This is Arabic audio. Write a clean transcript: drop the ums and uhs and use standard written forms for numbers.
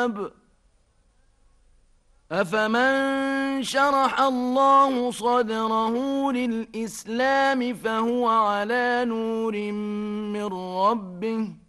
أفمن شرح الله صدره للإسلام فهو على نور من ربه